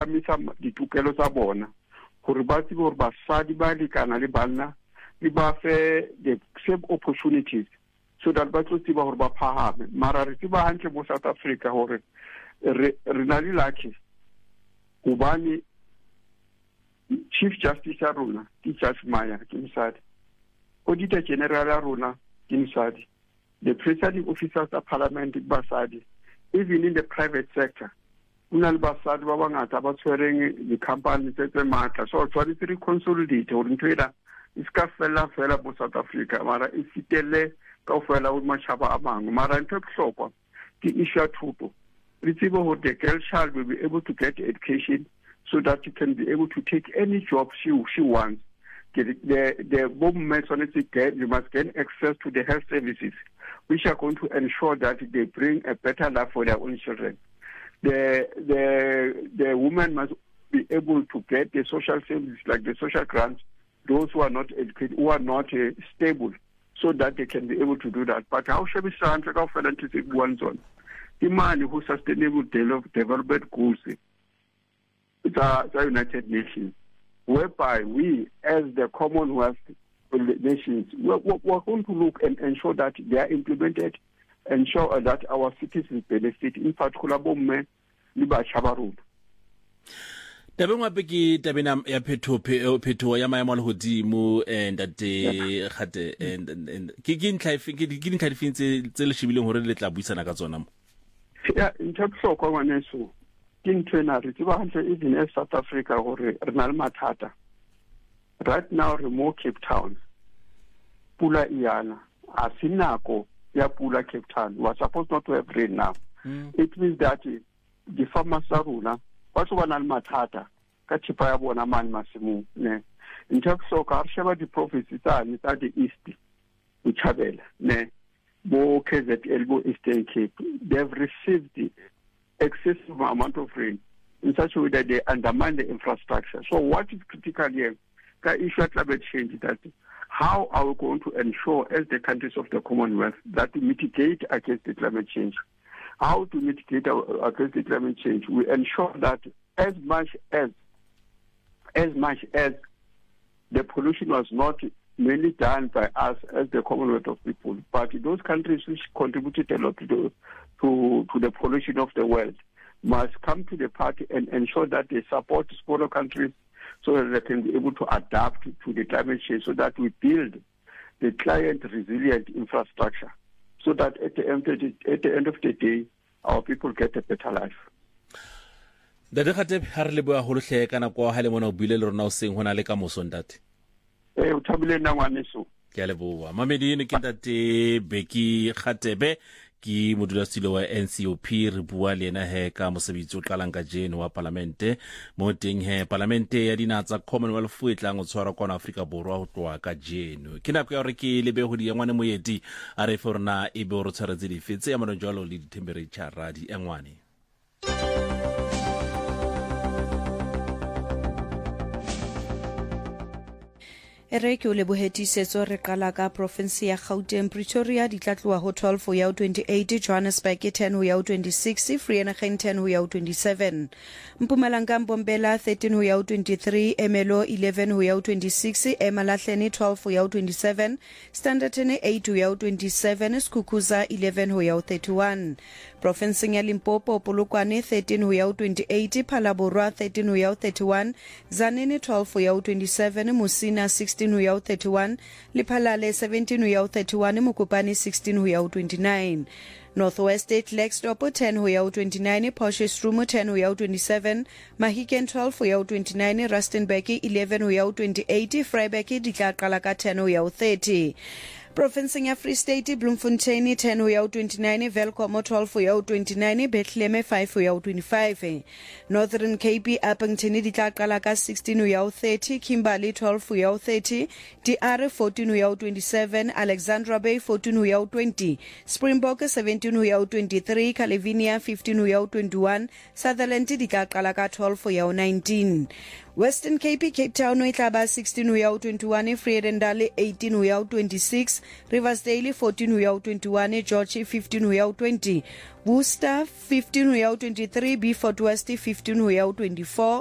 tsepamisa ditokelo tsa bona gore ba tsebe gore basadi ba lekana le banna le ba fe the same opportunities so that ba tlo tseba gore ba phahame. Mara re tseba hantle mo South Africa gore re na le lucky gobane Chief Justice ya rona ke Judge Maya ke mosadi, Auditor General ya rona ke mosadi, the presiding officers of parliament ke basadi, even in the private sector una le basadi ba bangata ba tshwereng di-company tse matla. So tshwanetse re consolidate gore ntho ena e ska fela mo South Africa mara e fitele ka fela o matšhaba a mangwe. Mara ntho e bohlokwa ke issue ya thuto. Re tsebe gore the girl child will be able to get education so that she can be able to take any job she wants. The women you must gain access to the health services, which are going to ensure that they bring a better life for their own children. The women must be able to get the social services like the social grants, those who are not educated, who are not stable, so that they can be able to do that. But how shall we start to one zone? The money who sustainable development goals, it's the United Nations, whereby we, as the Commonwealth nations, we're going to look and ensure that they are implemented, ensure that our citizens benefit, in particular, bomme le batjha rona. Tabeng wa peki tabena ya phetho ya maemo le hodimo ndate gate ke ntlha difintse tse le shibileng hore le tla buisana ka tsona mo. Ya ntse bohlokwa ngwaneso ke ntho ena re tseba hantle even as South Africa gore re na le mathata. Right now re mo Cape Town, pula iana a sinako ya pula Cape Town was supposed not to have rain now. It means that the farmers are runa ba tlo bana le mathata ka thipa ya bona mane masimong ne. Ntse bohlokwa re sheba di-provinces tsa the east Uchabela ne bo KZN, bo Eastern Cape. They've received the excessive amount of rain in such a way that they undermine the infrastructure. So what is critical here, the issue of climate change, that how are we going to ensure as the countries of the Commonwealth that we mitigate against the climate change? How to mitigate against the climate change? We ensure that as much as the pollution was not mainly done by us as the Commonwealth of people, but those countries which contributed a lot to the pollution of the world must come to the party and ensure that they support smaller countries so that they can be able to adapt to the climate change, so that we build the climate resilient infrastructure, so that at the end of the day, our people get a better life. Dade gate ha re le bua go hle kana kwa ha le mona o buile le rona o seng hona le ka mosondate. O thabile nna ngwaneso. Ke a leboa. Mamedi ne ke ntate Beki Kgatebe ke modulasetulo wa NCOP. Re bua le ena he ka mosebetsi o qalang ka jeno wa parlamente mo teng he parlamente ya dinaha tsa Commonwealth e tlang o tshwara kwa Afrika Borwa ho tloa ka jeno. Ke nako ya hore ke lebe ho di engwane moeti a re forna e be o tshwaretse di fetse ya mano jalo le di temperature radi engwane. Ereke o lebohetisetso re qala ka province ya Gauteng. Pretoria di tla tloa ho 12 ho ya ho 28, Johannesburg 10 ho ya ho 26, Vereeniging 10 ho ya ho 27, Mpumalanga Mbombela 13 ho ya ho 23, Emelo 11 ho ya ho 26, Emalahleni 12 ho ya ho 27, Standerton 8 ho ya ho 27, Skukuza 11 ho ya ho 31. Province ya Limpopo Polokwane 13 ho ya ho 28, Phalaborwa 13 ho ya ho 31, Zanini 12 ho ya ho 27, Musina 16 ho ya ho 31, Lephalale 17 ho ya ho 31, Mokopane 16 ho ya ho 29. Northwest Klerksdorp 10 ho ya ho 29, Potchefstroom 10 ho ya ho 27, Mahikeng 12 ho ya ho 29, Rustenburg 11 ho ya ho 28, Vryburg di tla qala ka 10 ho ya ho 30. Province ya Free State Bloemfontein 10 ho ya ho 29, Welkom 12 ho ya ho 29, Bethlehem 5 ho ya ho 25. Northern Cape Appington di tla qala ka 16 ho ya ho 30, Kimberley 12 ho ya ho 30, DR 14 ho ya ho 27, Alexandra Bay 14 ho ya ho 20, Springbok 17 ho ya ho 23, Calevinia 15 ho ya ho 21, Sutherland di tla qala ka 12 ho ya ho 19. Western Cape Cape Town e tla ba 16 ho ya ho 21, Vredendal 18 ho ya ho 26, Riversdale 14 ho ya ho 21, George 15 ho ya ho 20, Worcester 15 ho ya ho 23, Beaufort West 15 ho ya ho 24.